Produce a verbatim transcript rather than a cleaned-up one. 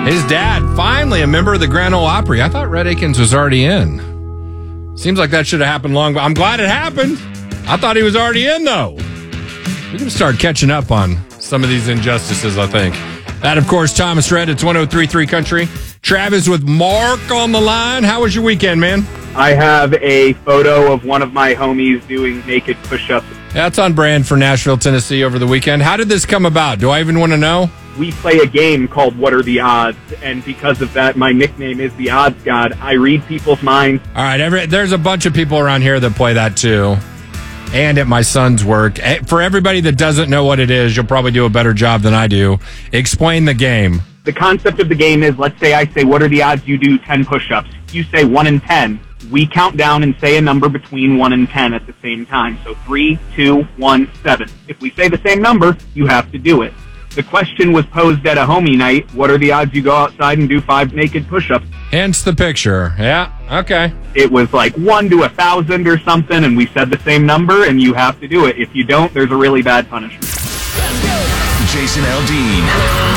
His dad, finally a member of the Grand Ole Opry. I thought Red Akins was already in. Seems like that should have happened long ago. I'm glad it happened. I thought he was already in, though. We're going to start catching up on some of these injustices, I think. That, of course, Thomas Red. It's one oh three point three Country. Travis with Mark on the line. How was your weekend, man? I have a photo of one of my homies doing naked push-ups. That's on brand for Nashville, Tennessee over the weekend. How did this come about? Do I even want to know? We play a game called What Are the Odds? And because of that, my nickname is the Odds God. I read people's minds. All right, every, there's a bunch of people around here that play that too. And at my son's work. For everybody that doesn't know what it is, you'll probably do a better job than I do. Explain the game. The concept of the game is, let's say I say, what are the odds you do ten push-ups? You say one in ten. We count down and say a number between one and ten at the same time. So three, two, one, seven. If we say the same number, you have to do it. The question was posed at a homie night. What are the odds you go outside and do five naked push-ups? Hence the picture. Yeah, okay. It was like one to a thousand or something, and we said the same number, and you have to do it. If you don't, there's a really bad punishment. Jason Aldean.